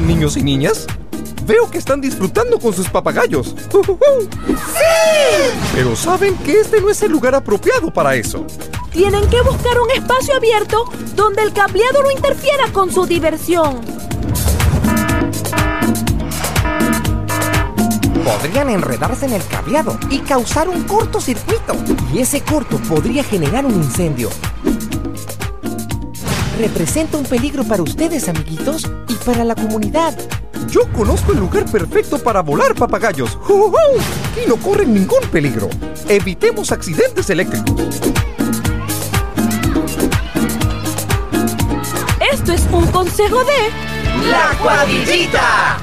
gustan, niños y niñas? Veo que están disfrutando con sus papagayos. ¡Sí! Pero saben que este no es el lugar apropiado para eso. Tienen que buscar un espacio abierto donde el cableado no interfiera con su diversión. Podrían enredarse en el cableado y causar un cortocircuito. Y ese corto podría generar un incendio. Representa un peligro para ustedes, amiguitos, y para la comunidad. Yo conozco el lugar perfecto para volar, papagayos. Y no corren ningún peligro. Evitemos accidentes eléctricos. Esto es un consejo de... ¡La Cuadrillita!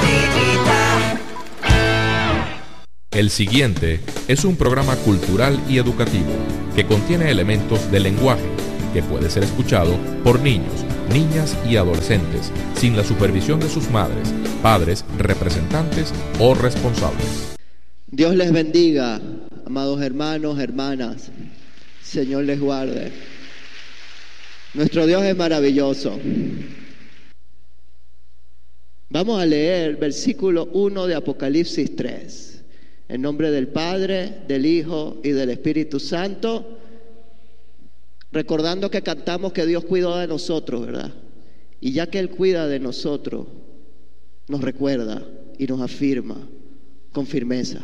El siguiente es un programa cultural y educativo que contiene elementos de lenguaje que puede ser escuchado por niños, niñas y adolescentes sin la supervisión de sus madres, padres, representantes o responsables. Dios les bendiga, amados hermanos, hermanas. Señor les guarde. Nuestro Dios es maravilloso. Vamos a leer versículo 1 de Apocalipsis 3. En nombre del Padre, del Hijo y del Espíritu Santo, recordando que cantamos que Dios cuidó de nosotros, ¿verdad? Y ya que Él cuida de nosotros, nos recuerda y nos afirma con firmeza.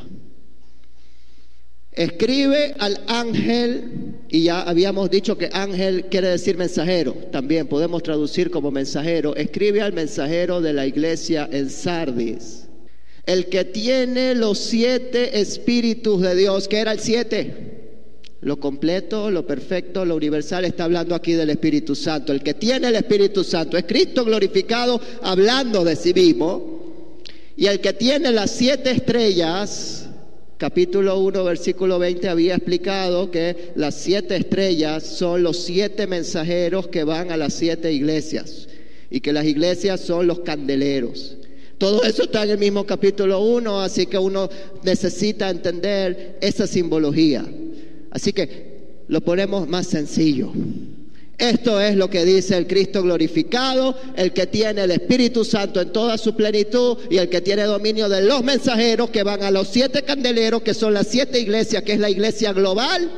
Escribe al ángel, y ya habíamos dicho que ángel quiere decir mensajero, también podemos traducir como mensajero. Escribe al mensajero de la iglesia en Sardis, el que tiene los 7 espíritus de Dios. ¿Qué era el 7? Lo completo, lo perfecto, lo universal. Está hablando aquí del Espíritu Santo. El que tiene el Espíritu Santo es Cristo glorificado, hablando de sí mismo. Y el que tiene las 7 estrellas, capítulo 1, versículo 20, había explicado que las 7 estrellas son los 7 mensajeros que van a las 7 iglesias, y que las iglesias son los candeleros. Todo eso está en el mismo capítulo 1, así que uno necesita entender esa simbología. Así que lo ponemos más sencillo. Esto es lo que dice el Cristo glorificado, el que tiene el Espíritu Santo en toda su plenitud y el que tiene dominio de los mensajeros que van a los 7 candeleros, que son las 7 iglesias, que es la iglesia global,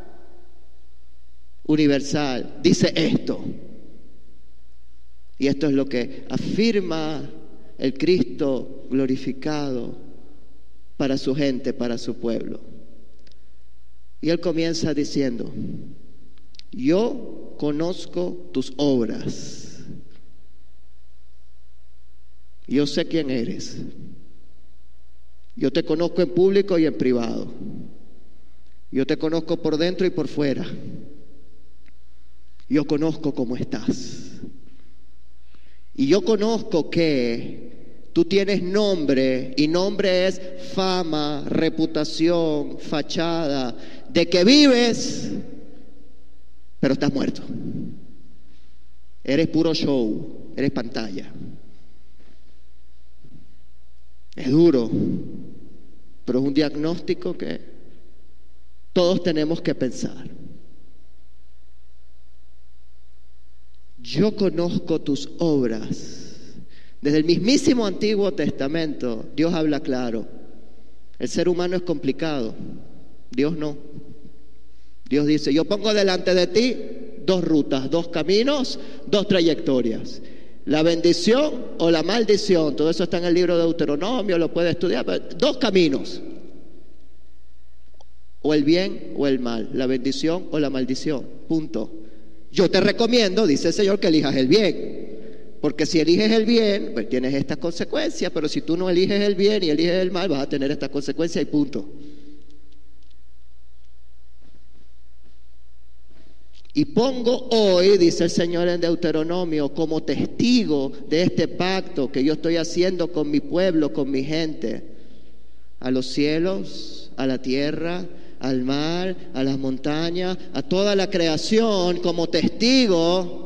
universal. Dice esto. Y esto es lo que afirma el Cristo glorificado para su gente, para su pueblo. Y Él comienza diciendo: yo conozco tus obras. Yo sé quién eres. Yo te conozco en público y en privado. Yo te conozco por dentro y por fuera. Yo conozco cómo estás. Y yo conozco que tú tienes nombre, y nombre es fama, reputación, fachada, de que vives, pero estás muerto. Eres puro show, eres pantalla. Es duro, pero es un diagnóstico que todos tenemos que pensar. Yo conozco tus obras. Desde el mismísimo Antiguo Testamento, Dios habla claro. El ser humano es complicado, Dios no. Dios dice: yo pongo delante de ti 2 rutas, 2 caminos, 2 trayectorias. La bendición o la maldición, todo eso está en el libro de Deuteronomio, lo puedes estudiar, pero 2 caminos. O el bien o el mal, la bendición o la maldición, punto. Yo te recomiendo, dice el Señor, que elijas el bien. Porque si eliges el bien, pues tienes estas consecuencias, pero si tú no eliges el bien y eliges el mal, vas a tener estas consecuencias y punto. Y pongo hoy, dice el Señor en Deuteronomio, como testigo de este pacto que yo estoy haciendo con mi pueblo, con mi gente, a los cielos, a la tierra, al mar, a las montañas, a toda la creación, como testigo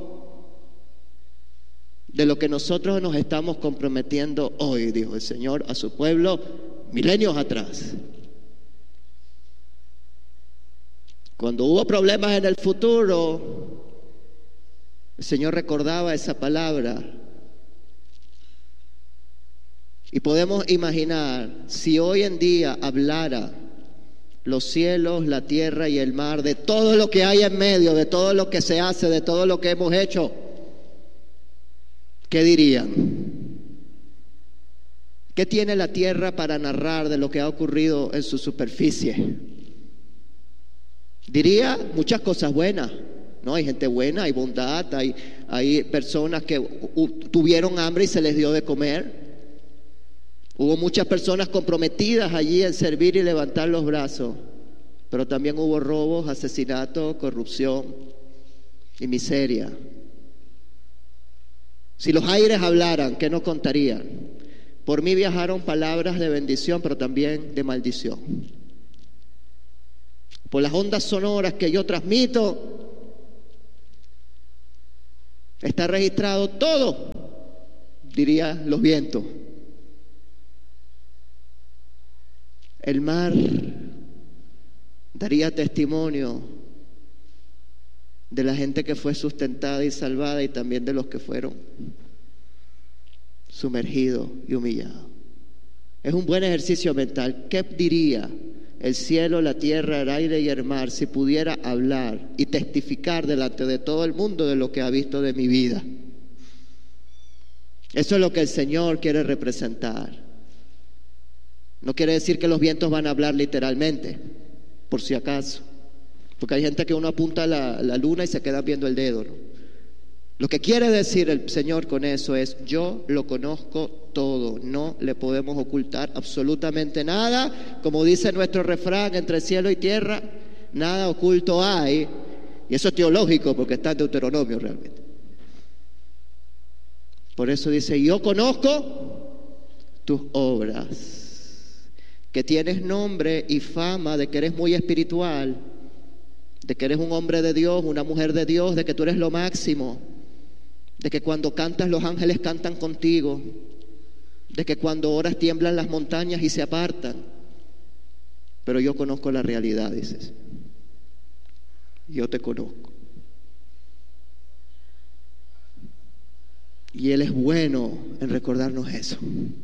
de lo que nosotros nos estamos comprometiendo hoy, dijo el Señor a su pueblo milenios atrás. Cuando hubo problemas en el futuro, el Señor recordaba esa palabra Y podemos imaginar, si hoy en día hablara los cielos, la tierra y el mar, de todo lo que hay en medio, de todo lo que se hace, de todo lo que hemos hecho, ¿qué dirían? ¿Qué tiene la tierra para narrar de lo que ha ocurrido en su superficie? Diría muchas cosas buenas, ¿no? Hay gente buena, hay bondad, hay personas que tuvieron hambre y se les dio de comer. Hubo muchas personas comprometidas allí en servir y levantar los brazos, pero también hubo robos, asesinatos, corrupción y miseria. Si los aires hablaran, ¿qué nos contarían? Por mí viajaron palabras de bendición, pero también de maldición. Por las ondas sonoras que yo transmito, está registrado todo, diría los vientos. El mar daría testimonio de la gente que fue sustentada y salvada y también de los que fueron sumergidos y humillados. Es un buen ejercicio mental. ¿Qué diría el cielo, la tierra, el aire y el mar si pudiera hablar y testificar delante de todo el mundo de lo que ha visto de mi vida? Eso es lo que el Señor quiere representar. No quiere decir que los vientos van a hablar literalmente, por si acaso, porque hay gente que uno apunta a la luna y se queda viendo el dedo, ¿no? Lo que quiere decir el Señor con eso es: yo lo conozco todo, no le podemos ocultar absolutamente nada. Como dice nuestro refrán, entre cielo y tierra nada oculto hay, y eso es teológico porque está en Deuteronomio realmente. Por eso dice: yo conozco tus obras, que tienes nombre y fama de que eres muy espiritual, de que eres un hombre de Dios, una mujer de Dios, de que tú eres lo máximo, de que cuando cantas los ángeles cantan contigo, de que cuando oras tiemblan las montañas y se apartan. Pero yo conozco la realidad, dices. Yo te conozco. Y Él es bueno en recordarnos eso.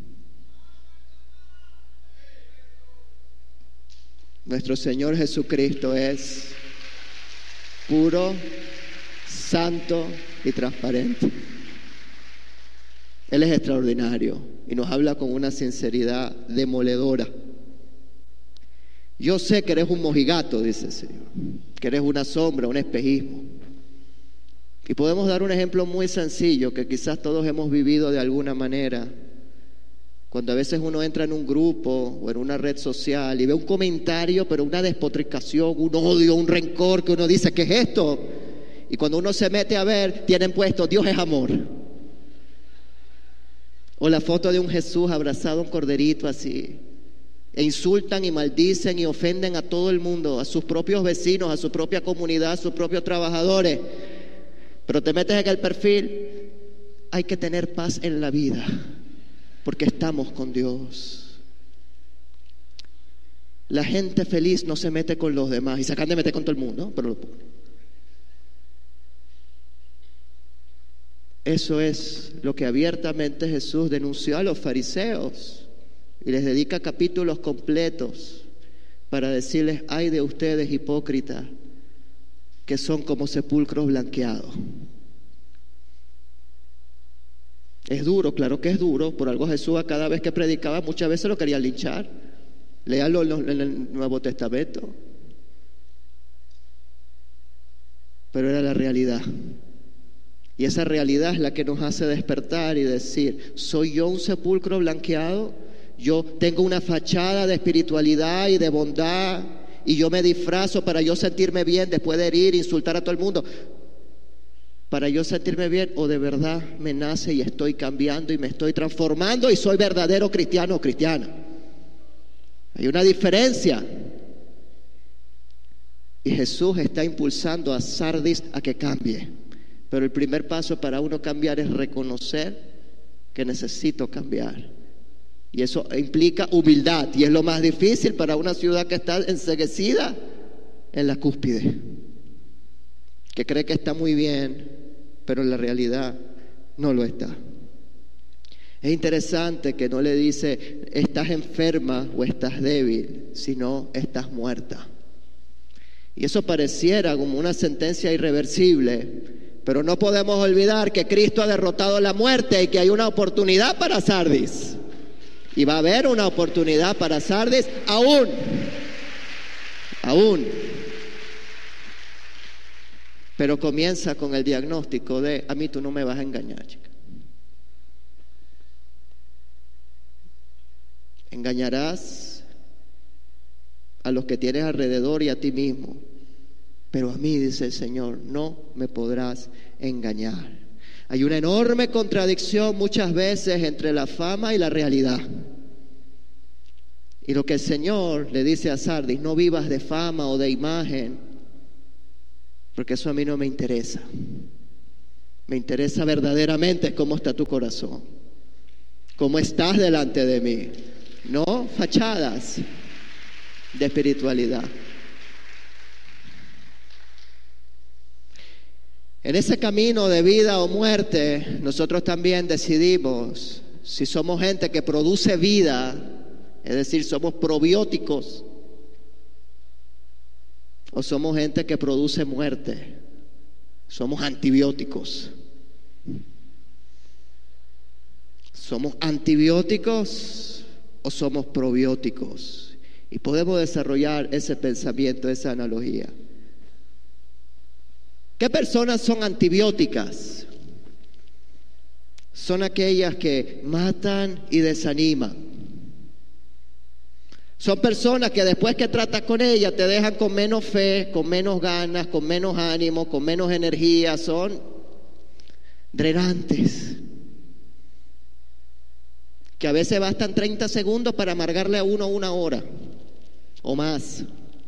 Nuestro Señor Jesucristo es puro, santo y transparente. Él es extraordinario y nos habla con una sinceridad demoledora. Yo sé que eres un mojigato, dice el Señor, que eres una sombra, un espejismo. Y podemos dar un ejemplo muy sencillo que quizás todos hemos vivido de alguna manera. Cuando a veces uno entra en un grupo o en una red social y ve un comentario, pero una despotricación, un odio, un rencor, que uno dice: ¿qué es esto? Y cuando uno se mete a ver, tienen puesto: Dios es amor. O la foto de un Jesús abrazado a un corderito así. E insultan y maldicen y ofenden a todo el mundo, a sus propios vecinos, a su propia comunidad, a sus propios trabajadores. Pero te metes en el perfil: hay que tener paz en la vida, porque estamos con Dios. La gente feliz no se mete con los demás y se acaban de meter con todo el mundo, ¿no? Pero lo pone. Eso es lo que abiertamente Jesús denunció a los fariseos y les dedica capítulos completos para decirles: ay de ustedes hipócritas, que son como sepulcros blanqueados. Es duro, claro que es duro. Por algo Jesús, a cada vez que predicaba, muchas veces lo querían linchar. Léanlo en el Nuevo Testamento. Pero era la realidad. Y esa realidad es la que nos hace despertar y decir: ¿soy yo un sepulcro blanqueado? Yo tengo una fachada de espiritualidad y de bondad, y yo me disfrazo para yo sentirme bien después de herir, insultar a todo el mundo, para yo sentirme bien, o de verdad me nace y estoy cambiando y me estoy transformando y soy verdadero cristiano o cristiana. Hay una diferencia. Y Jesús está impulsando a Sardis a que cambie. Pero el primer paso para uno cambiar es reconocer que necesito cambiar. Y eso implica humildad, y es lo más difícil para una ciudad que está enceguecida en la cúspide, que cree que está muy bien, pero en la realidad no lo está. Es interesante que no le dice estás enferma o estás débil, sino estás muerta. Y eso pareciera como una sentencia irreversible, pero no podemos olvidar que Cristo ha derrotado la muerte y que hay una oportunidad para Sardis. Y va a haber una oportunidad para Sardis aún. Pero comienza con el diagnóstico de: a mí tú no me vas a engañar, chica. Engañarás a los que tienes alrededor y a ti mismo, pero a mí, dice el Señor, no me podrás engañar. Hay una enorme contradicción muchas veces entre la fama y la realidad. Y lo que el Señor le dice a Sardis: no vivas de fama o de imagen, porque eso a mí no me interesa. Me interesa verdaderamente cómo está tu corazón, cómo estás delante de mí, no fachadas de espiritualidad. En ese camino de vida o muerte, nosotros también decidimos si somos gente que produce vida, es decir, somos probióticos, o somos gente que produce muerte, somos antibióticos. ¿Somos antibióticos o somos probióticos? Y podemos desarrollar ese pensamiento, esa analogía. ¿Qué personas son antibióticas? Son aquellas que matan y desaniman. Son personas que después que tratas con ellas te dejan con menos fe, con menos ganas, con menos ánimo, con menos energía. Son drenantes, que a veces bastan 30 segundos para amargarle a uno 1 hora o más.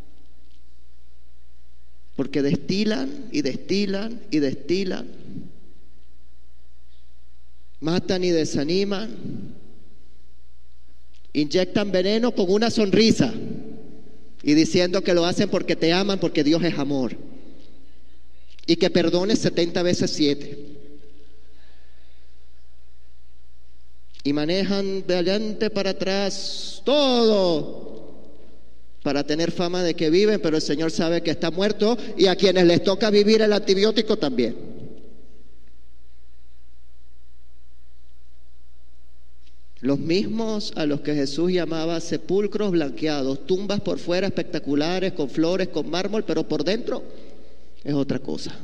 Porque destilan y destilan y destilan, matan y desaniman, inyectan veneno con una sonrisa y diciendo que lo hacen porque te aman, porque Dios es amor, y que perdones 70 veces 7. Y manejan de adelante para atrás todo para tener fama de que viven, pero el Señor sabe que está muerto, y a quienes les toca vivir el antibiótico también. Los mismos a los que Jesús llamaba sepulcros blanqueados, tumbas por fuera espectaculares, con flores, con mármol, pero por dentro es otra cosa.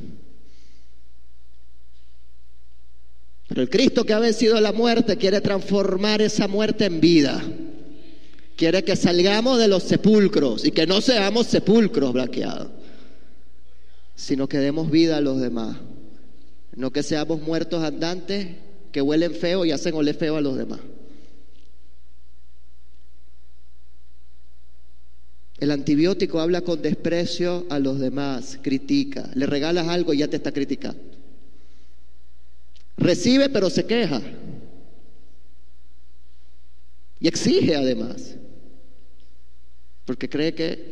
Pero el Cristo que ha vencido la muerte quiere transformar esa muerte en vida. Quiere que salgamos de los sepulcros y que no seamos sepulcros blanqueados, sino que demos vida a los demás. No que seamos muertos andantes que huelen feo y hacen oler feo a los demás. El antibiótico habla con desprecio a los demás, critica. Le regalas algo y ya te está criticando. Recibe pero se queja. Y exige además. Porque cree que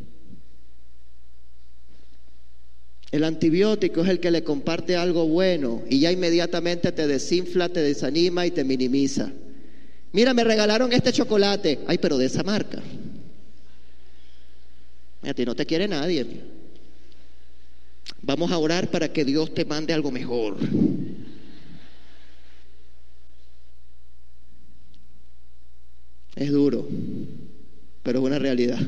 el antibiótico es el que le comparte algo bueno y ya inmediatamente te desinfla, te desanima y te minimiza. Mira, me regalaron este chocolate. Ay, pero de esa marca. A ti no te quiere nadie. Vamos a orar para que Dios te mande algo mejor. Es duro, pero es una realidad.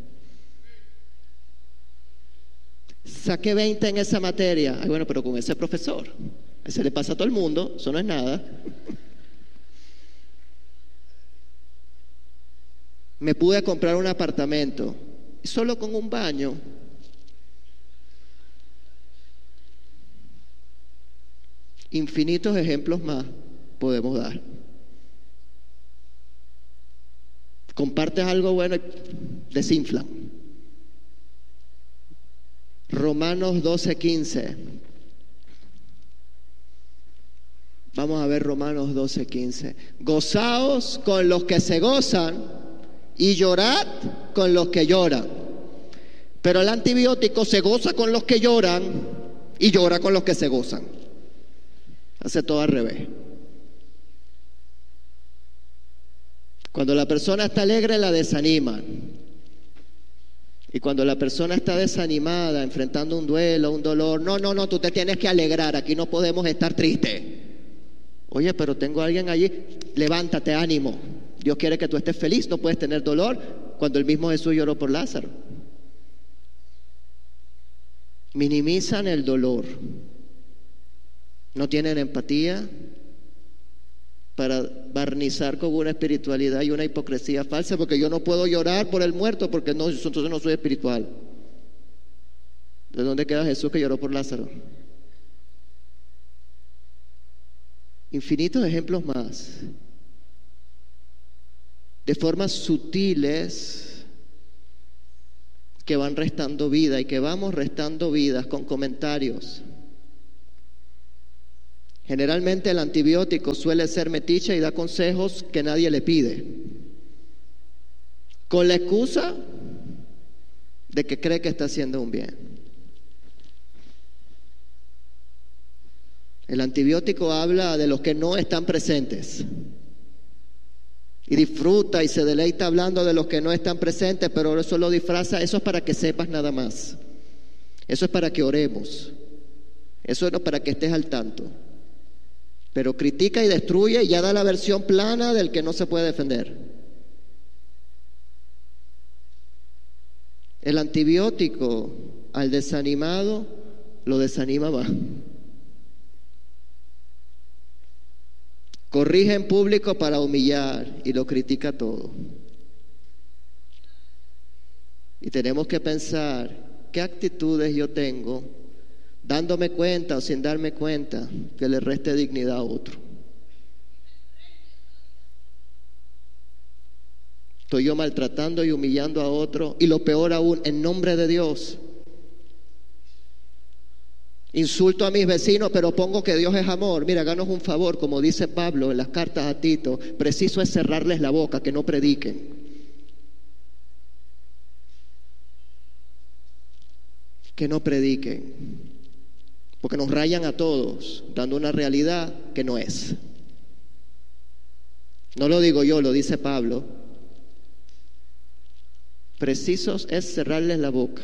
Saqué 20 en esa materia. Ay, bueno, pero con ese profesor. Ese le pasa a todo el mundo, eso no es nada. Me pude comprar un apartamento, solo con un baño. Infinitos ejemplos más podemos dar. Compartes algo bueno y desinflan. Romanos 12:15. Vamos a ver Romanos 12:15. Gozaos con los que se gozan y llorad con los que lloran. Pero el antibiótico se goza con los que lloran y llora con los que se gozan. Hace todo al revés. Cuando la persona está alegre, la desaniman. Y cuando la persona está desanimada, enfrentando un duelo, un dolor, no, tú te tienes que alegrar, aquí no podemos estar tristes. Oye, pero tengo a alguien allí, levántate, ánimo. Dios quiere que tú estés feliz, no puedes tener dolor cuando el mismo Jesús lloró por Lázaro. Minimizan el dolor, no tienen empatía para barnizar con una espiritualidad y una hipocresía falsa, porque yo no puedo llorar por el muerto porque no, entonces no soy espiritual. ¿De dónde queda Jesús que lloró por Lázaro? Infinitos ejemplos más, de formas sutiles que van restando vida y que vamos restando vidas con comentarios. Generalmente el antibiótico suele ser metiche y da consejos que nadie le pide, con la excusa de que cree que está haciendo un bien. El antibiótico habla de los que no están presentes y disfruta y se deleita hablando de los que no están presentes, pero eso lo disfraza. Eso es para que sepas nada más, eso es para que oremos, eso no es para que estés al tanto. Pero critica y destruye y ya da la versión plana del que no se puede defender. El antibiótico al desanimado lo desanima más. Corrige en público para humillar y lo critica todo. Y tenemos que pensar qué actitudes yo tengo, dándome cuenta o sin darme cuenta, que le reste dignidad a otro. Estoy yo maltratando y humillando a otro, y lo peor aún, en nombre de Dios. Insulto a mis vecinos, pero pongo que Dios es amor. Mira, háganos un favor, como dice Pablo en las cartas a Tito, preciso es cerrarles la boca, que no prediquen. Que no prediquen. Porque nos rayan a todos, dando una realidad que no es. No lo digo yo, lo dice Pablo. Precisos es cerrarles la boca.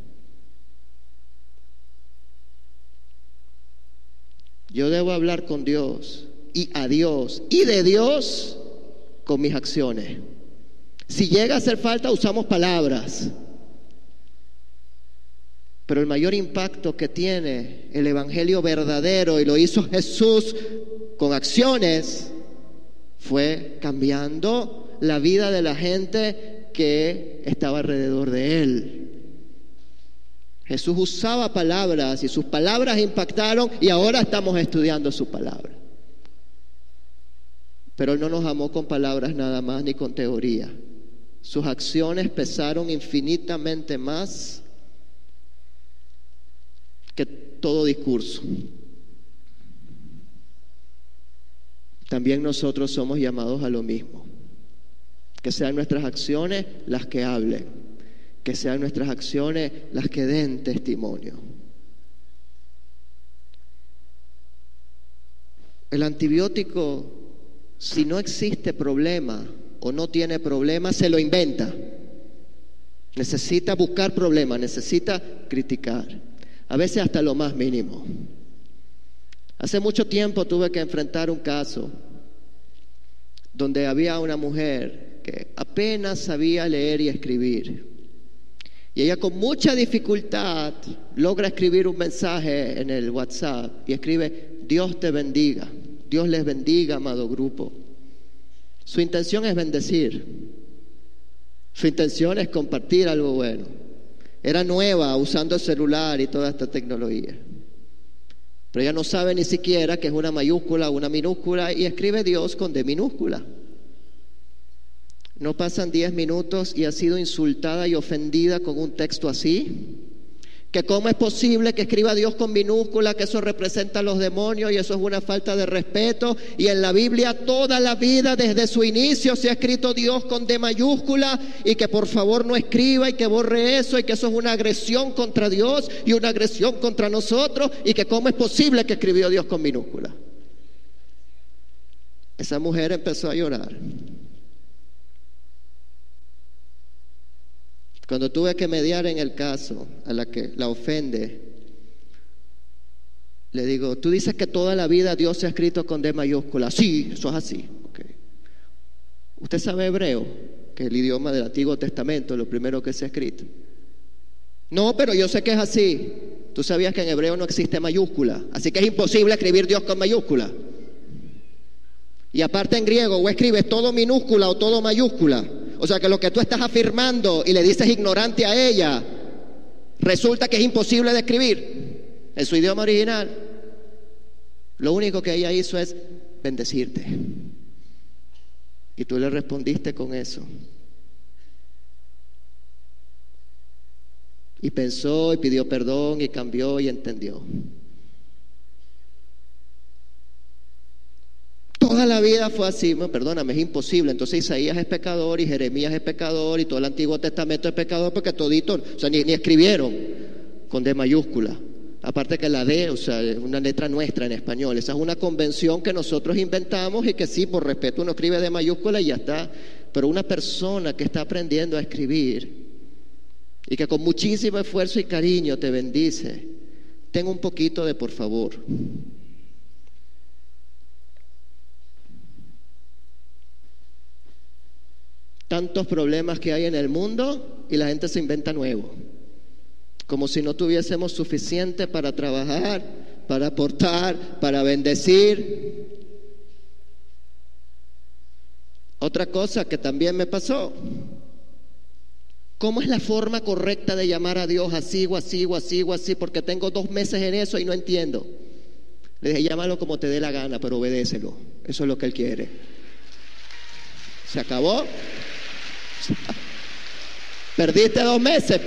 Yo debo hablar con Dios y a Dios y de Dios con mis acciones. Si llega a hacer falta, usamos palabras. Pero el mayor impacto que tiene el evangelio verdadero, y lo hizo Jesús con acciones, fue cambiando la vida de la gente que estaba alrededor de él. Jesús usaba palabras y sus palabras impactaron, y ahora estamos estudiando su palabra. Pero Él no nos amó con palabras nada más ni con teoría. Sus acciones pesaron infinitamente más que todo discurso. También nosotros somos llamados a lo mismo. Que sean nuestras acciones las que hablen, que sean nuestras acciones las que den testimonio. El antibiótico, si no existe problema o no tiene problema, se lo inventa. Necesita buscar problemas, necesita criticar. A veces hasta lo más mínimo. Hace mucho tiempo tuve que enfrentar un caso donde había una mujer que apenas sabía leer y escribir. Y ella con mucha dificultad logra escribir un mensaje en el WhatsApp y escribe: Dios te bendiga, Dios les bendiga, amado grupo. Su intención es bendecir. Su intención es compartir algo bueno. Era nueva usando el celular y toda esta tecnología. Pero ella no sabe ni siquiera que es una mayúscula o una minúscula y escribe Dios con D minúscula. No pasan 10 minutos y ha sido insultada y ofendida con un texto así. Que cómo es posible que escriba Dios con minúscula, que eso representa a los demonios y eso es una falta de respeto. Y en la Biblia toda la vida desde su inicio se ha escrito Dios con D mayúscula, y que por favor no escriba y que borre eso, y que eso es una agresión contra Dios y una agresión contra nosotros, y que cómo es posible que escribió Dios con minúscula. Esa mujer empezó a llorar Cuando tuve que mediar en el caso a la que la ofende, le digo, tú dices que toda la vida Dios se ha escrito con D mayúscula. Sí, eso es así. Okay. ¿Usted sabe hebreo? Que es el idioma del Antiguo Testamento, lo primero que se ha escrito. No, pero yo sé que es así. Tú sabías que en hebreo no existe mayúscula, así que es imposible escribir Dios con mayúscula. Y aparte en griego, o escribes todo minúscula o todo mayúscula. O sea que lo que tú estás afirmando y le dices ignorante a ella, resulta que es imposible de escribir en su idioma original. Lo único que ella hizo es bendecirte. Y tú le respondiste con eso. Y pensó y pidió perdón y cambió y entendió. Toda la vida fue así. Bueno, perdóname, es imposible. Entonces Isaías es pecador y Jeremías es pecador y todo el Antiguo Testamento es pecador porque todito, o sea, ni escribieron con D mayúscula. Aparte que la D, o sea, es una letra nuestra en español. Esa es una convención que nosotros inventamos y que sí, por respeto uno escribe D mayúscula y ya está. Pero una persona que está aprendiendo a escribir y que con muchísimo esfuerzo y cariño te bendice, ten un poquito de por favor. Tantos problemas que hay en el mundo y la gente se inventa nuevo. Como si no tuviésemos suficiente para trabajar, para aportar, para bendecir. Otra cosa que también me pasó. ¿Cómo es la forma correcta de llamar a Dios así o así o así o así? Porque tengo 2 meses en eso y no entiendo. Le dije, llámalo como te dé la gana, pero obedécelo. Eso es lo que Él quiere. ¿Se acabó? Perdiste 2 meses.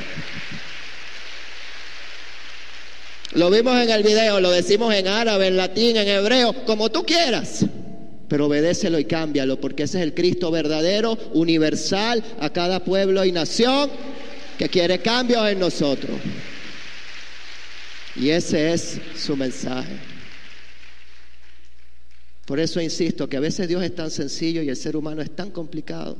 Lo vimos en el video, lo decimos en árabe, en latín, en hebreo, como tú quieras. Pero obedécelo y cámbialo, porque ese es el Cristo verdadero, universal, a cada pueblo y nación que quiere cambios en nosotros. Y ese es su mensaje. Por eso insisto que a veces Dios es tan sencillo y el ser humano es tan complicado.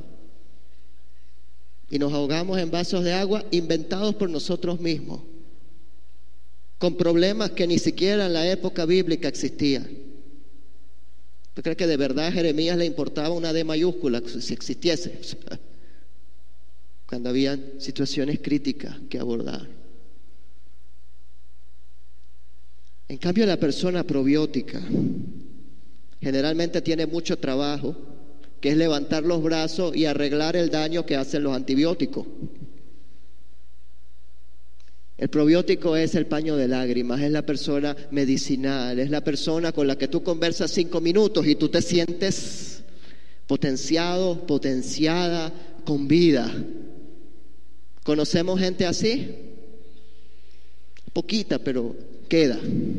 Y nos ahogamos en vasos de agua inventados por nosotros mismos, con problemas que ni siquiera en la época bíblica existían. ¿Tú crees que de verdad a Jeremías le importaba una D mayúscula si existiese? Cuando había situaciones críticas que abordar. En cambio, la persona probiótica generalmente tiene mucho trabajo, que es levantar los brazos y arreglar el daño que hacen los antibióticos. El probiótico es el paño de lágrimas, es la persona medicinal, es la persona con la que tú conversas 5 minutos y tú te sientes potenciado, potenciada, con vida. ¿Conocemos gente así? Poquita, pero queda.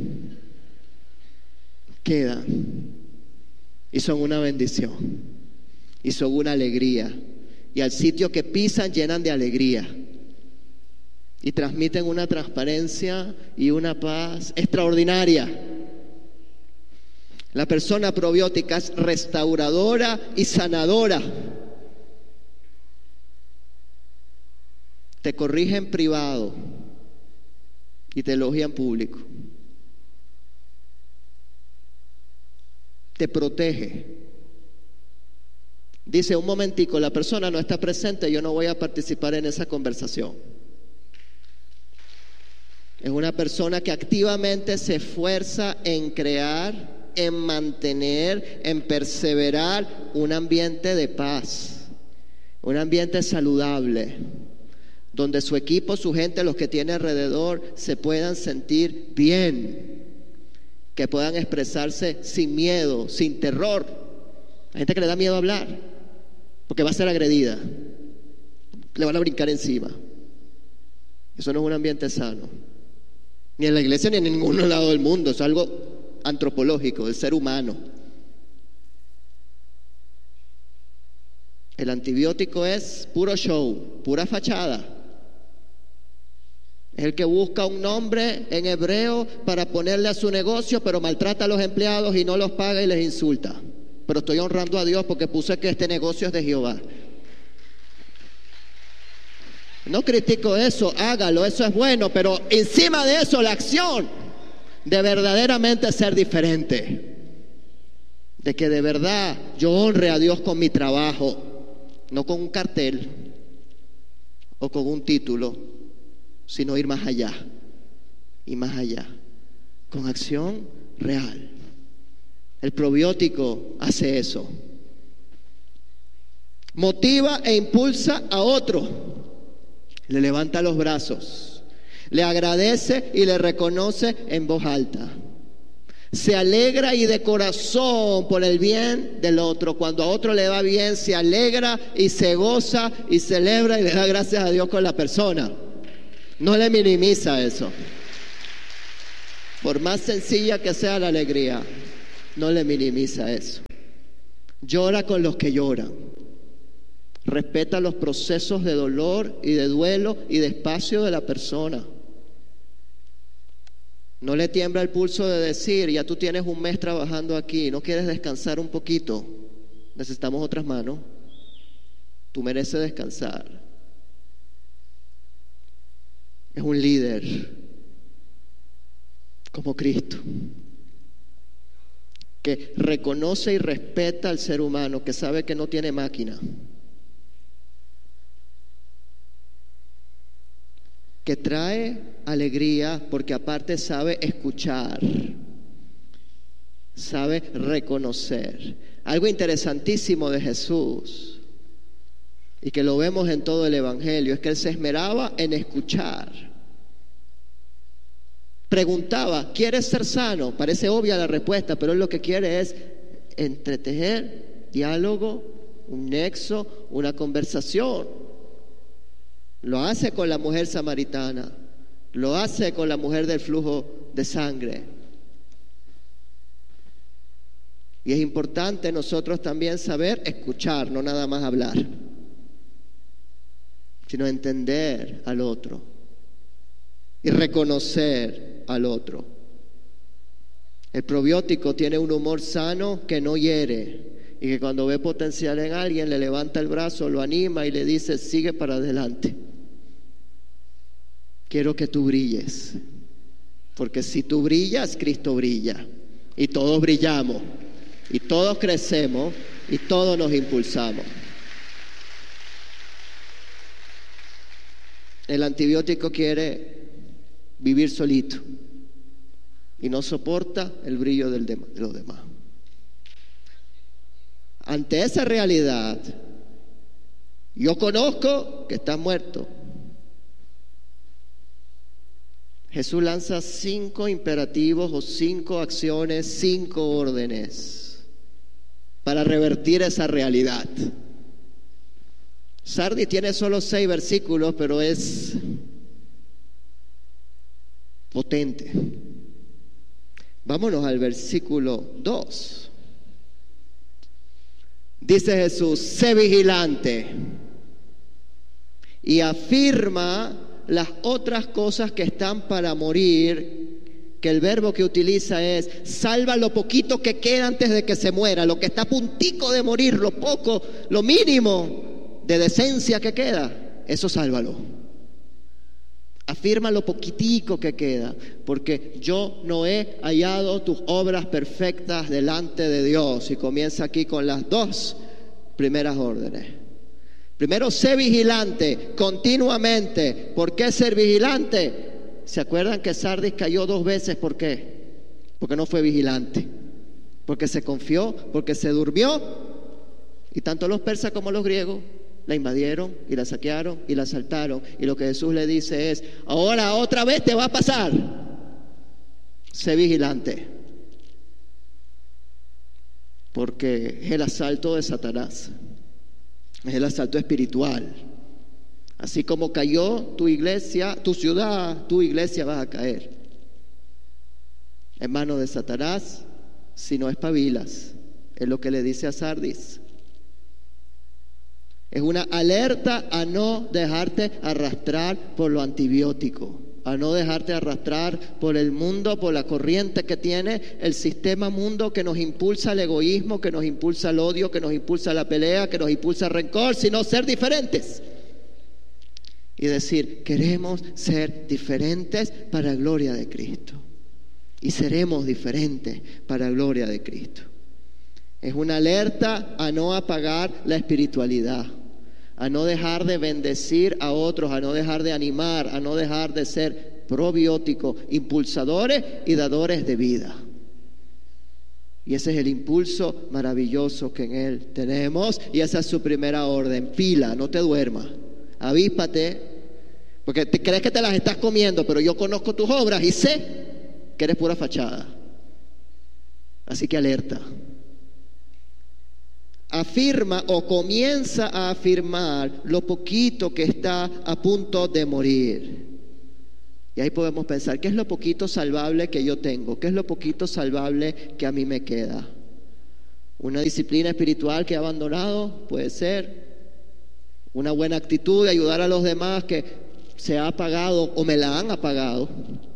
Y son una bendición. Y son una alegría. Y al sitio que pisan llenan de alegría. Y transmiten una transparencia y una paz extraordinaria. La persona probiótica es restauradora y sanadora. Te corrige en privado y te elogia en público. Te protege. Dice, un momentico, la persona no está presente, yo no voy a participar en esa conversación. Es una persona que activamente se esfuerza en crear, en mantener, en perseverar un ambiente de paz, un ambiente saludable, donde su equipo, su gente, los que tiene alrededor, se puedan sentir bien, que puedan expresarse sin miedo, sin terror. Hay gente que le da miedo hablar, porque va a ser agredida, le van a brincar encima. Eso no es un ambiente sano. Ni en la iglesia ni en ningún lado del mundo. Es algo antropológico, del ser humano. El antibiótico es puro show, pura fachada. Es el que busca un nombre en hebreo para ponerle a su negocio, pero maltrata a los empleados y no los paga y les insulta. Pero estoy honrando a Dios porque puse que este negocio es de Jehová. No critico eso, hágalo, eso es bueno, pero encima de eso la acción de verdaderamente ser diferente. De que de verdad yo honre a Dios con mi trabajo, no con un cartel o con un título, sino ir más allá y más allá, con acción real. El probiótico hace eso. Motiva e impulsa a otro. Le levanta los brazos, le agradece y le reconoce en voz alta. Se alegra y de corazón por el bien del otro. Cuando a otro le va bien, se alegra y se goza y celebra y le da gracias a Dios con la persona. No le minimiza eso. Por más sencilla que sea la alegría, no le minimiza eso. Llora con los que lloran. Respeta los procesos de dolor y de duelo y de espacio de la persona. No le tiembla el pulso de decir, ya tú tienes un mes trabajando aquí, ¿no quieres descansar un poquito? Necesitamos otras manos. Tú mereces descansar. Es un líder como Cristo, que reconoce y respeta al ser humano, que sabe que no tiene máquina, que trae alegría porque aparte sabe escuchar, sabe reconocer. Algo interesantísimo de Jesús, y que lo vemos en todo el Evangelio, es que Él se esmeraba en escuchar. Preguntaba, ¿quieres ser sano? Parece obvia la respuesta, pero Él lo que quiere es entretejer, diálogo, un nexo, una conversación. Lo hace con la mujer samaritana, lo hace con la mujer del flujo de sangre. Y es importante nosotros también saber escuchar, no nada más hablar, sino entender al otro y reconocer al otro. El probiótico tiene un humor sano que no hiere, y que cuando ve potencial en alguien le levanta el brazo, lo anima y le dice, sigue para adelante. Quiero que tú brilles, porque si tú brillas, Cristo brilla, y todos brillamos, y todos crecemos, y todos nos impulsamos. El antibiótico quiere vivir solito y no soporta el brillo de los demás. Ante esa realidad, yo conozco que estás muerto. Jesús lanza 5 imperativos o 5 acciones, 5 órdenes para revertir esa realidad. Sardis tiene solo 6 versículos, pero es potente. Vámonos al versículo 2. Dice Jesús, sé vigilante, y afirma las otras cosas que están para morir, que el verbo que utiliza es, salva lo poquito que queda antes de que se muera, lo que está a puntico de morir, lo poco, lo mínimo de decencia que queda, eso sálvalo. Afirma lo poquitico que queda, porque yo no he hallado tus obras perfectas delante de Dios. Y comienza aquí con las 2 primeras órdenes. Primero, sé vigilante continuamente. ¿Por qué ser vigilante? ¿Se acuerdan que Sardis cayó 2 veces? ¿Por qué? Porque no fue vigilante, porque se confió, porque se durmió. Y tanto los persas como los griegos la invadieron y la saquearon y la asaltaron. Y lo que Jesús le dice es, ahora otra vez te va a pasar. Sé vigilante, porque es el asalto de Satanás, es el asalto espiritual. Así como cayó tu iglesia, tu ciudad, tu iglesia vas a caer en manos de Satanás si no espabilas. Es lo que le dice a Sardis. Es una alerta a no dejarte arrastrar por lo antibiótico, a no dejarte arrastrar por el mundo, por la corriente que tiene el sistema mundo, que nos impulsa al egoísmo, que nos impulsa al odio, que nos impulsa a la pelea, que nos impulsa al rencor, sino ser diferentes. y decir, queremos ser diferentes para la gloria de Cristo. Y seremos diferentes para la gloria de Cristo. Es una alerta a no apagar la espiritualidad, a no dejar de bendecir a otros, a no dejar de animar, a no dejar de ser probióticos, impulsadores y dadores de vida. Y ese es el impulso maravilloso que en Él tenemos, y esa es su primera orden. Pila, no te duermas, avíspate, porque te crees que te las estás comiendo, pero yo conozco tus obras y sé que eres pura fachada. Así que alerta. Afirma o comienza a afirmar lo poquito que está a punto de morir. Y ahí podemos pensar, ¿qué es lo poquito salvable que yo tengo? ¿Qué es lo poquito salvable que a mí me queda? Una disciplina espiritual que he abandonado, puede ser. Una buena actitud de ayudar a los demás que se ha apagado o me la han apagado.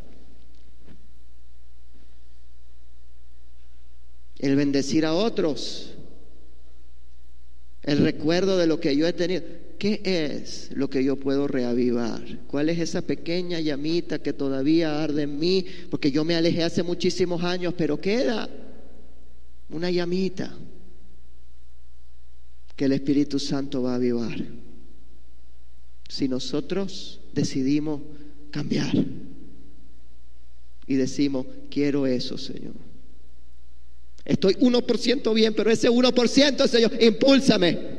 El bendecir a otros. El recuerdo de lo que yo he tenido. ¿Qué es lo que yo puedo reavivar? ¿Cuál es esa pequeña llamita que todavía arde en mí? Porque yo me alejé hace muchísimos años, pero queda una llamita que el Espíritu Santo va a avivar. Si nosotros decidimos cambiar y decimos, quiero eso, Señor. Estoy 1% bien, pero ese 1%, Señor, impúlsame.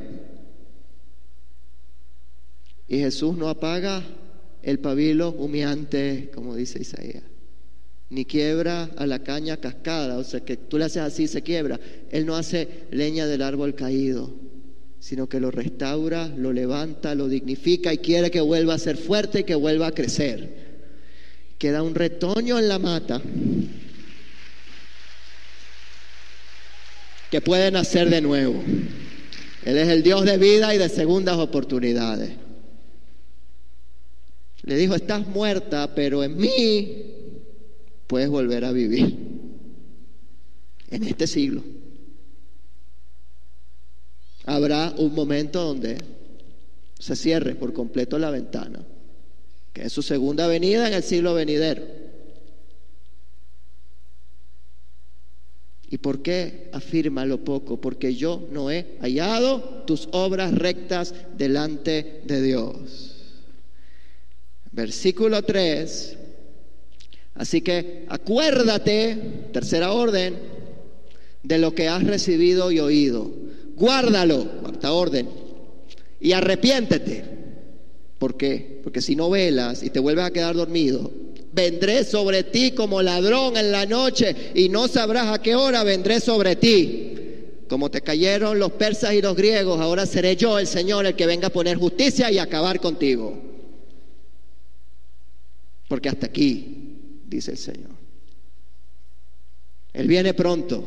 Y Jesús no apaga el pabilo humeante, como dice Isaías, ni quiebra a la caña cascada, o sea que tú le haces así y se quiebra. Él no hace leña del árbol caído, sino que lo restaura, lo levanta, lo dignifica y quiere que vuelva a ser fuerte y que vuelva a crecer. Queda un retoño en la mata que puede nacer de nuevo. Él es el Dios de vida y de segundas oportunidades. Le dijo, estás muerta, pero en mí puedes volver a vivir. En este siglo habrá un momento donde se cierre por completo la ventana, que es su segunda venida en el siglo venidero. ¿Y por qué afirma lo poco? Porque yo no he hallado tus obras rectas delante de Dios. Versículo 3. Así que acuérdate, tercera orden, de lo que has recibido y oído. Guárdalo, cuarta orden, y arrepiéntete. ¿Por qué? Porque si no velas y te vuelves a quedar dormido, vendré sobre ti como ladrón en la noche y no sabrás a qué hora vendré sobre ti. Como te cayeron los persas y los griegos, ahora seré yo el Señor el que venga a poner justicia y acabar contigo. Porque hasta aquí, dice el Señor. Él viene pronto.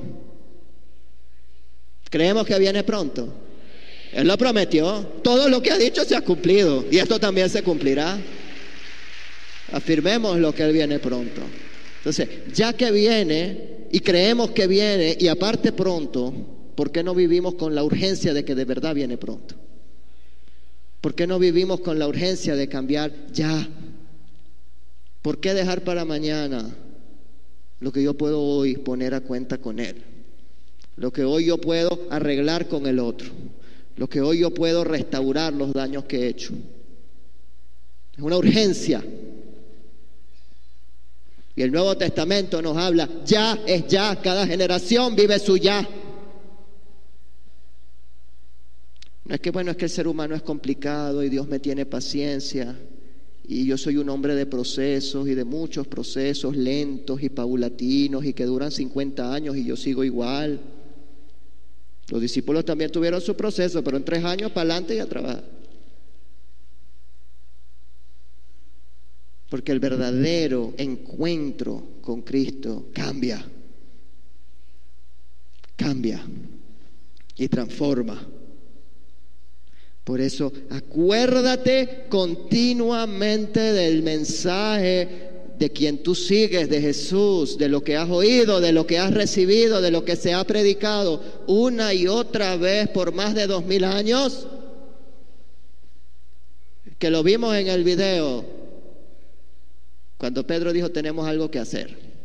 Creemos que viene pronto. Él lo prometió. Todo lo que ha dicho se ha cumplido. Y esto también se cumplirá. Afirmemos lo que Él viene pronto. Entonces, ya que viene y creemos que viene y aparte pronto, ¿por qué no vivimos con la urgencia de que de verdad viene pronto? ¿Por qué no vivimos con la urgencia de cambiar ya? ¿Por qué dejar para mañana lo que yo puedo hoy poner a cuenta con Él? Lo que hoy yo puedo arreglar con el otro. Lo que hoy yo puedo restaurar los daños que he hecho. Es una urgencia. Y el Nuevo Testamento nos habla, ya es ya, cada generación vive su ya. No es que, bueno, es que el ser humano es complicado y Dios me tiene paciencia. Y yo soy un hombre de procesos y de muchos procesos lentos y paulatinos y que duran 50 años y yo sigo igual. Los discípulos también tuvieron su proceso, pero en 3 años para adelante y a trabajar. Porque el verdadero encuentro con Cristo cambia y transforma. Por eso, acuérdate continuamente del mensaje de quien tú sigues, de Jesús, de lo que has oído, de lo que has recibido, de lo que se ha predicado una y otra vez por más de 2000 años. que lo vimos en el video, cuando Pedro dijo tenemos algo que hacer.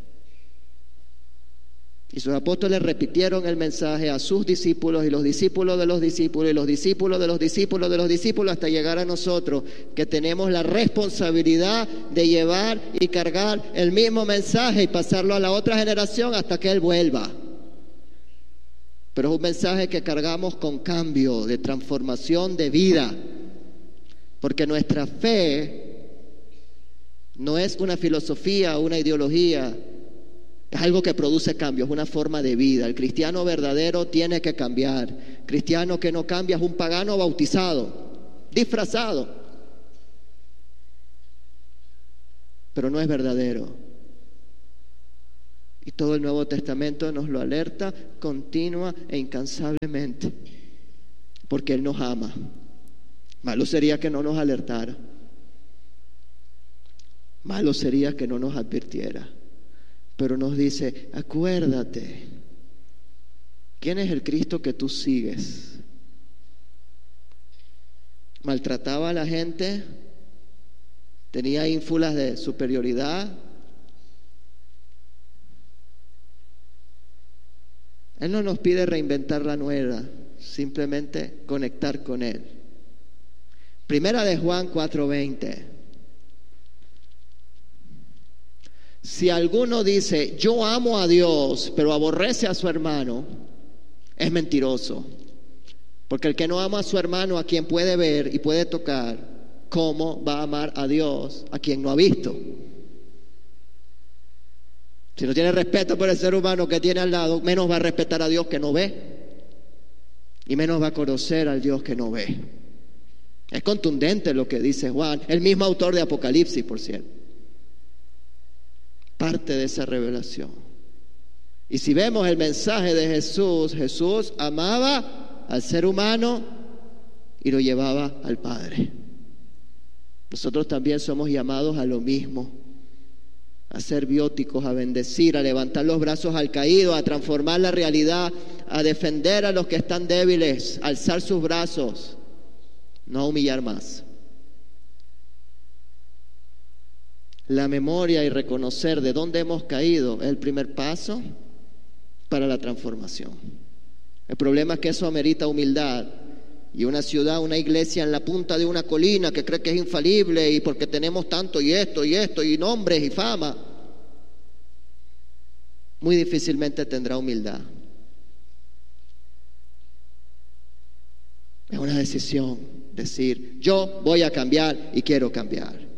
Y sus apóstoles repitieron el mensaje a sus discípulos y los discípulos de los discípulos y los discípulos de los discípulos de los discípulos hasta llegar a nosotros, que tenemos la responsabilidad de llevar y cargar el mismo mensaje y pasarlo a la otra generación hasta que Él vuelva. Pero es un mensaje que cargamos con cambio, de transformación de vida, porque nuestra fe no es una filosofía o una ideología. Es algo que produce cambios, es una forma de vida. El cristiano verdadero tiene que cambiar. Cristiano que no cambia es un pagano bautizado, disfrazado, pero no es verdadero. Y todo el Nuevo Testamento nos lo alerta continua e incansablemente, porque Él nos ama. Malo sería que no nos alertara. Malo sería que no nos advirtiera. Pero nos dice, acuérdate, ¿quién es el Cristo que tú sigues? Maltrataba a la gente, tenía ínfulas de superioridad. Él no nos pide reinventar la nueva, simplemente conectar con Él. Primera de Juan 4:20. Si alguno dice, yo amo a Dios, pero aborrece a su hermano, es mentiroso. Porque el que no ama a su hermano, a quien puede ver y puede tocar, ¿cómo va a amar a Dios, a quien no ha visto? Si no tiene respeto por el ser humano que tiene al lado, menos va a respetar a Dios que no ve. Y menos va a conocer al Dios que no ve. Es contundente lo que dice Juan, el mismo autor de Apocalipsis, por cierto. Parte de esa revelación. Y si vemos el mensaje de Jesús, Jesús amaba al ser humano y lo llevaba al Padre. Nosotros también somos llamados a lo mismo, a ser bióticos, a bendecir, a levantar los brazos al caído, a transformar la realidad, a defender a los que están débiles, a alzar sus brazos, no a humillar más. La memoria y reconocer de dónde hemos caído es el primer paso para la transformación. El problema es que eso amerita humildad. Y una ciudad, una iglesia en la punta de una colina que cree que es infalible y porque tenemos tanto y esto y nombres y fama, muy difícilmente tendrá humildad. Es una decisión, decir, yo voy a cambiar y quiero cambiar.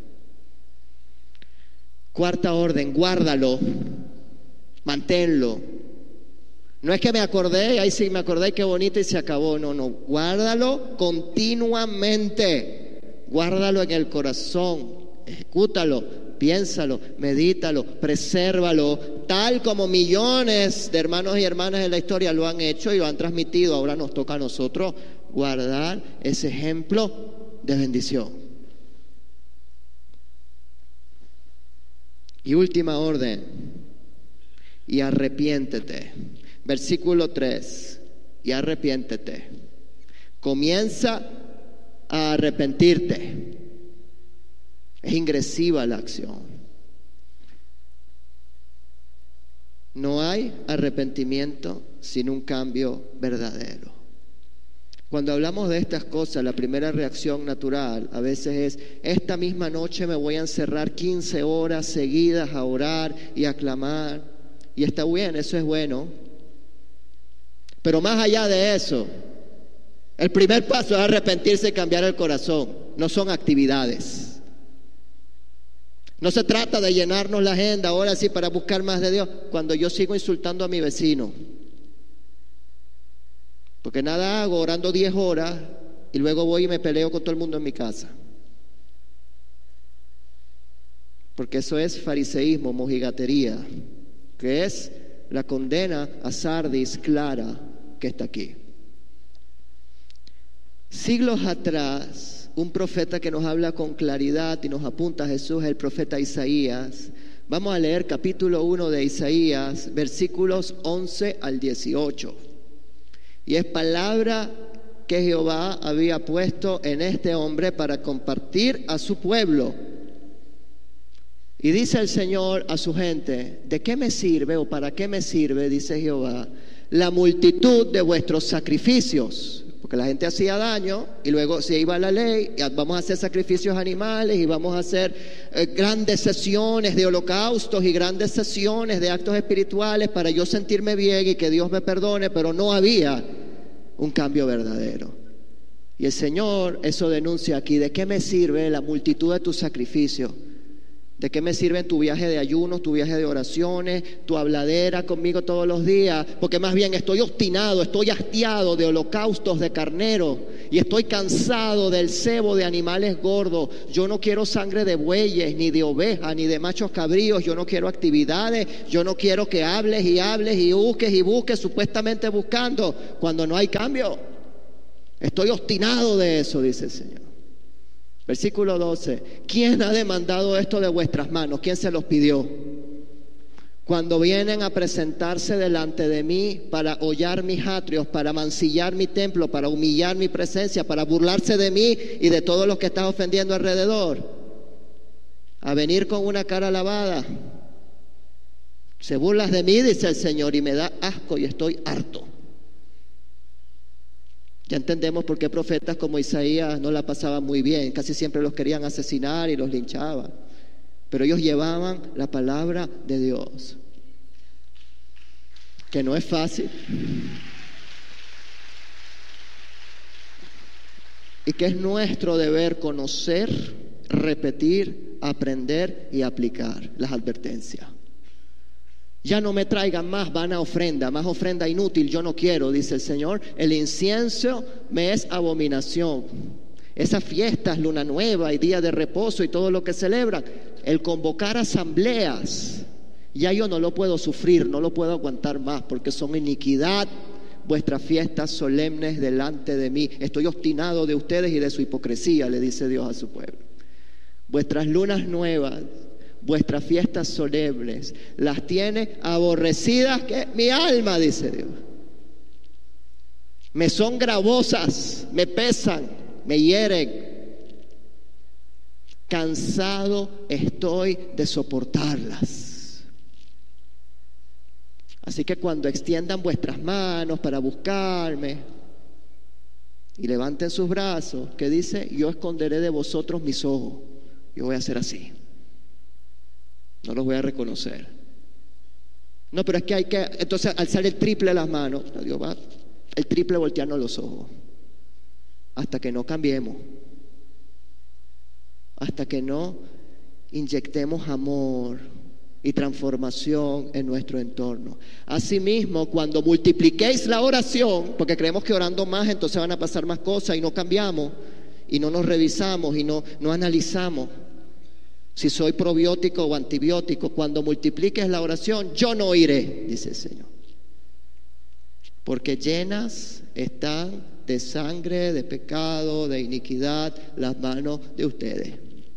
Cuarta orden, guárdalo, manténlo. No es que me acordé, ahí sí me acordé, qué bonito y se acabó. No, guárdalo continuamente. Guárdalo en el corazón, ejecútalo, piénsalo, medítalo, presérvalo, tal como millones de hermanos y hermanas en la historia lo han hecho y lo han transmitido. Ahora nos toca a nosotros guardar ese ejemplo de bendición. Y última orden, y arrepiéntete. Versículo 3, y arrepiéntete. Comienza a arrepentirte. Es ingresiva la acción. No hay arrepentimiento sin un cambio verdadero. Cuando hablamos de estas cosas, la primera reacción natural a veces es, esta misma noche me voy a encerrar 15 horas seguidas a orar y a clamar. Y está bien, eso es bueno. Pero más allá de eso, el primer paso es arrepentirse y cambiar el corazón. No son actividades. No se trata de llenarnos la agenda ahora sí para buscar más de Dios, cuando yo sigo insultando a mi vecino. Porque nada hago orando 10 horas y luego voy y me peleo con todo el mundo en mi casa. Porque eso es fariseísmo, mojigatería, que es la condena a Sardis clara que está aquí. Siglos atrás, un profeta que nos habla con claridad y nos apunta a Jesús es el profeta Isaías. Vamos a leer capítulo 1 de Isaías, versículos 11 al 18. Y es palabra que Jehová había puesto en este hombre para compartir a su pueblo. Y dice el Señor a su gente: ¿de qué me sirve o para qué me sirve, dice Jehová, la multitud de vuestros sacrificios? Porque la gente hacía daño y luego se iba a la ley, y vamos a hacer sacrificios animales y vamos a hacer grandes sesiones de holocaustos y grandes sesiones de actos espirituales para yo sentirme bien y que Dios me perdone, pero no había un cambio verdadero. Y el Señor eso denuncia aquí: ¿de qué me sirve la multitud de tus sacrificios? ¿De qué me sirve tu viaje de ayunos, tu viaje de oraciones, tu habladera conmigo todos los días? Porque más bien estoy obstinado, estoy hastiado de holocaustos de carnero y estoy cansado del cebo de animales gordos. Yo no quiero sangre de bueyes, ni de ovejas, ni de machos cabríos. Yo no quiero actividades, yo no quiero que hables y busques supuestamente buscando cuando no hay cambio. Estoy obstinado de eso, dice el Señor. Versículo 12: ¿quién ha demandado esto de vuestras manos? ¿Quién se los pidió? Cuando vienen a presentarse delante de mí para hollar mis atrios, para mancillar mi templo, para humillar mi presencia, para burlarse de mí y de todos los que están ofendiendo alrededor, a venir con una cara lavada. Se burlas de mí, dice el Señor, y me da asco y estoy harto. Ya entendemos por qué profetas como Isaías no la pasaban muy bien. Casi siempre los querían asesinar y los linchaban. Pero ellos llevaban la palabra de Dios, que no es fácil. Y que es nuestro deber conocer, repetir, aprender y aplicar las advertencias. Ya no me traigan más vana ofrenda, más ofrenda inútil, yo no quiero, dice el Señor. El incienso me es abominación. Esas fiestas, luna nueva y día de reposo y todo lo que celebran, el convocar asambleas, ya yo no lo puedo sufrir, no lo puedo aguantar más, porque son iniquidad vuestras fiestas solemnes delante de mí. Estoy obstinado de ustedes y de su hipocresía, le dice Dios a su pueblo. Vuestras lunas nuevas, vuestras fiestas solemnes, las tiene aborrecidas que mi alma, dice Dios. Me son gravosas, me pesan, me hieren. Cansado estoy de soportarlas. Así que cuando extiendan vuestras manos para buscarme y levanten sus brazos, ¿qué dice? Yo esconderé de vosotros mis ojos. Yo voy a hacer así. No los voy a reconocer. No, pero es que hay que entonces alzar el triple las manos. No, Dios va el triple voltearnos los ojos. Hasta que no cambiemos. Hasta que no inyectemos amor y transformación en nuestro entorno. Asimismo, cuando multipliquéis la oración, porque creemos que orando más entonces van a pasar más cosas y no cambiamos y no nos revisamos y no analizamos si soy probiótico o antibiótico. Cuando multipliques la oración, yo no oiré, dice el Señor, porque llenas están de sangre, de pecado, de iniquidad las manos de ustedes.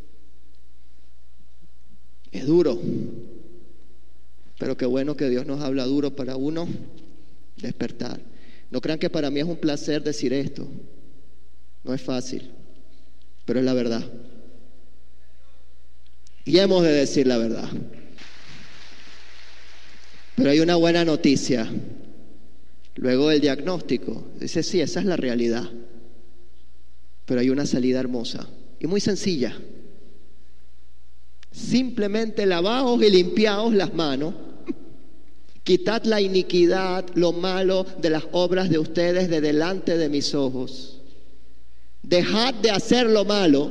Es duro, pero qué bueno que Dios nos habla duro para uno despertar. No crean que para mí es un placer decir esto. No es fácil, pero es la verdad. Y hemos de decir la verdad. Pero hay una buena noticia. Luego del diagnóstico, dice, sí, esa es la realidad. Pero hay una salida hermosa y muy sencilla. Simplemente lavaos y limpiaos las manos. Quitad la iniquidad, lo malo de las obras de ustedes de delante de mis ojos. Dejad de hacer lo malo.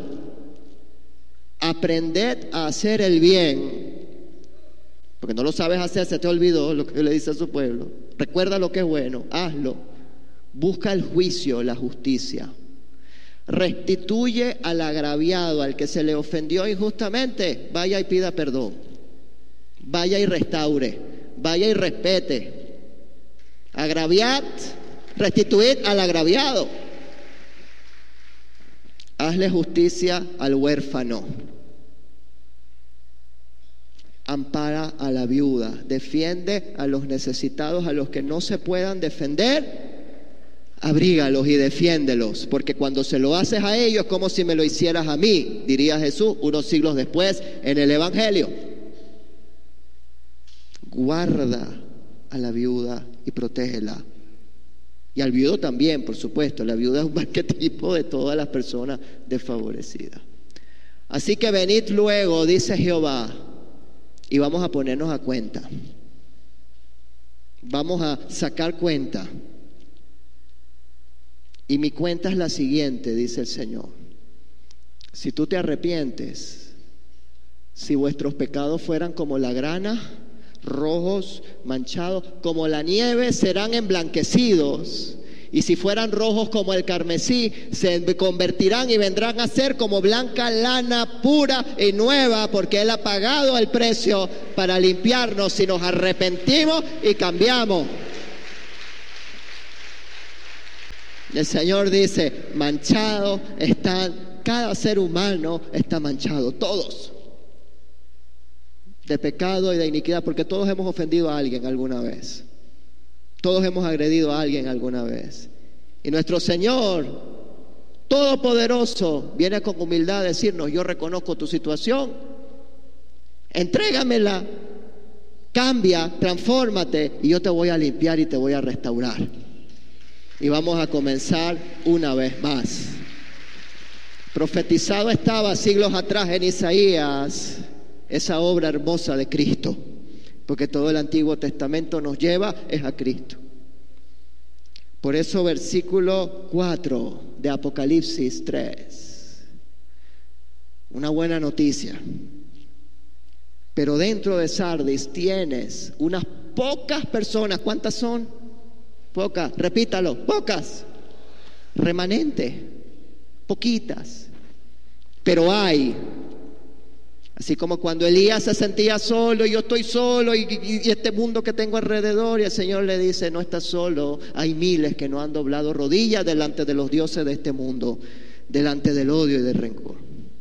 Aprended a hacer el bien. Porque no lo sabes hacer, se te olvidó lo que le dice a su pueblo. Recuerda lo que es bueno, hazlo. Busca el juicio, la justicia. Restituye al agraviado, al que se le ofendió injustamente. Vaya y pida perdón. Vaya y restaure. Vaya y respete. Agraviad, restituid al agraviado. Hazle justicia al huérfano. Ampara a la viuda. Defiende a los necesitados, a los que no se puedan defender. abrígalos y defiéndelos, porque cuando se lo haces a ellos es como si me lo hicieras a mí, diría Jesús unos siglos después en el Evangelio. Guarda a la viuda y protégela. Y al viudo también, por supuesto. La viuda es un arquetipo de todas las personas desfavorecidas. Así que venid luego, dice Jehová, y vamos a ponernos a cuenta. Vamos a sacar cuenta. Y mi cuenta es la siguiente, dice el Señor. Si tú te arrepientes, si vuestros pecados fueran como la grana, rojos, manchados, como la nieve, serán emblanquecidos. Y si fueran rojos como el carmesí, se convertirán y vendrán a ser como blanca lana pura y nueva, porque Él ha pagado el precio para limpiarnos si nos arrepentimos y cambiamos. El Señor dice, manchados están, cada ser humano está manchado, todos. De pecado y de iniquidad, porque todos hemos ofendido a alguien alguna vez. Todos hemos agredido a alguien alguna vez. Y nuestro Señor Todopoderoso viene con humildad a decirnos, yo reconozco tu situación, entrégamela, cambia, transfórmate y yo te voy a limpiar y te voy a restaurar. Y vamos a comenzar una vez más. Profetizado estaba siglos atrás en Isaías esa obra hermosa de Cristo, porque todo el Antiguo Testamento nos lleva es a Cristo. Por eso versículo 4 de Apocalipsis 3, una buena noticia. Pero dentro de Sardis tienes unas pocas personas. ¿Cuántas son? Pocas, repítalo, pocas. Remanente, poquitas. Pero hay. Así como cuando Elías se sentía solo, yo estoy solo y este mundo que tengo alrededor, y el Señor le dice, no estás solo, hay miles que no han doblado rodillas delante de los dioses de este mundo, delante del odio y del rencor.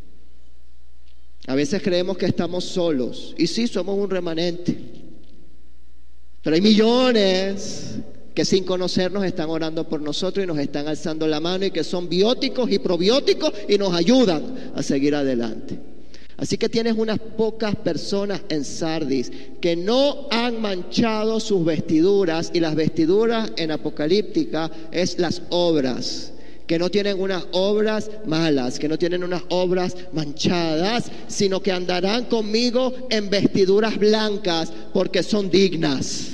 A veces creemos que estamos solos, y sí, somos un remanente, pero hay millones que sin conocernos están orando por nosotros y nos están alzando la mano y que son bióticos y probióticos y nos ayudan a seguir adelante. Así que tienes unas pocas personas en Sardis que no han manchado sus vestiduras, y las vestiduras en Apocalíptica es las obras, que no tienen unas obras malas, que no tienen unas obras manchadas, sino que andarán conmigo en vestiduras blancas porque son dignas.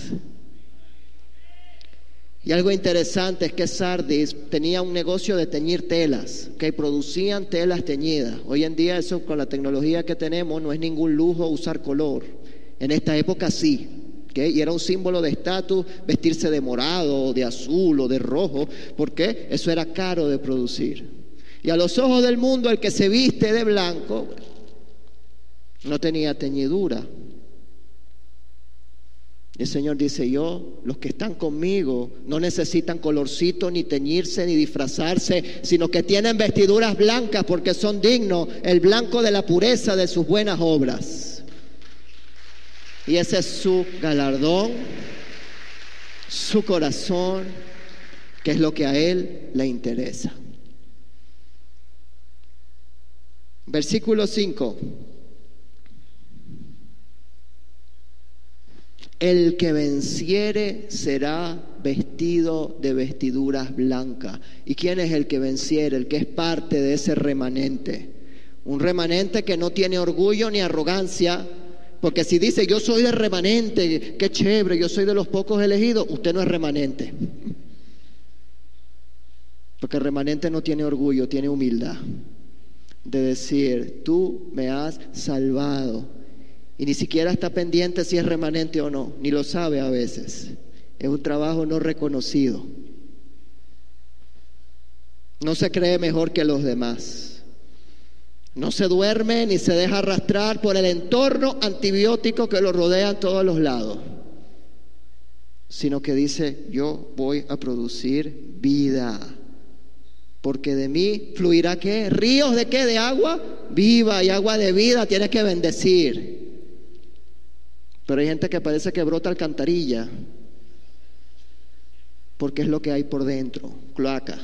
Y algo interesante es que Sardis tenía un negocio de teñir telas, que producían telas teñidas. Hoy en día eso, con la tecnología que tenemos, no es ningún lujo usar color. En esta época sí, ¿okay? Y era un símbolo de estatus vestirse de morado, o de azul, o de rojo, porque eso era caro de producir. Y a los ojos del mundo, el que se viste de blanco no tenía teñidura. El Señor dice, los que están conmigo no necesitan colorcito, ni teñirse, ni disfrazarse, sino que tienen vestiduras blancas porque son dignos, el blanco de la pureza de sus buenas obras. Y ese es su galardón, su corazón, que es lo que a Él le interesa. Versículo 5. El que venciere será vestido de vestiduras blancas. ¿Y quién es el que venciere? El que es parte de ese remanente. Un remanente que no tiene orgullo ni arrogancia, porque si dice yo soy del remanente, qué chévere, yo soy de los pocos elegidos, usted no es remanente. Porque el remanente no tiene orgullo, tiene humildad de decir, tú me has salvado. Y ni siquiera está pendiente si es remanente o no, ni lo sabe a veces. Es un trabajo no reconocido. No se cree mejor que los demás. No se duerme ni se deja arrastrar por el entorno antibiótico que lo rodea en todos los lados, sino que dice, yo voy a producir vida, porque de mí fluirá ¿qué? ¿Ríos de qué? De agua viva, y agua de vida tienes que bendecir. Pero hay gente que parece que brota alcantarilla. porque es lo que hay por dentro, cloaca.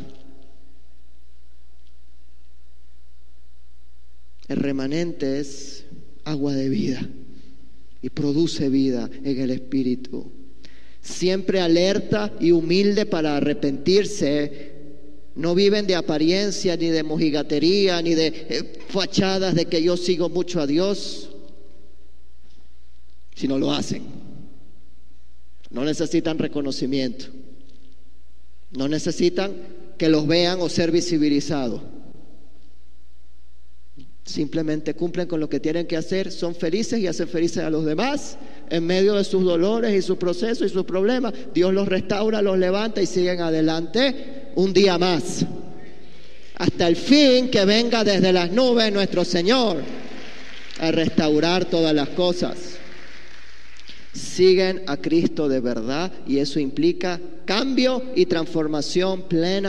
El remanente es agua de vida y produce vida en el espíritu. Siempre alerta y humilde para arrepentirse. No viven de apariencia, ni de mojigatería, ni de fachadas de que yo sigo mucho a Dios, sino lo hacen. No necesitan reconocimiento, no necesitan que los vean o ser visibilizados. Simplemente cumplen con lo que tienen que hacer, son felices y hacen felices a los demás. En medio de sus dolores y sus procesos y sus problemas, Dios los restaura, los levanta y siguen adelante un día más, hasta el fin que venga desde las nubes nuestro Señor a restaurar todas las cosas. Siguen a Cristo de verdad y eso implica cambio y transformación plena